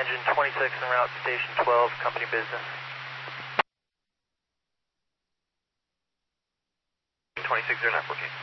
engine 26 en route to station 12, company business. 26, they're not booking.